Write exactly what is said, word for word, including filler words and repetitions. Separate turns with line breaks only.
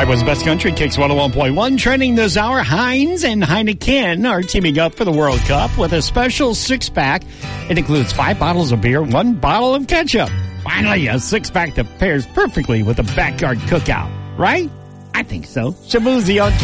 Iowa's Best Country Kicks one oh one point one. Trending this hour, Heinz and Heineken are teaming up for the World Cup with a special six-pack. It includes five bottles of beer, one bottle of ketchup. Finally, a six-pack that pairs perfectly with a backyard cookout. Right? I think so. Shamuzi on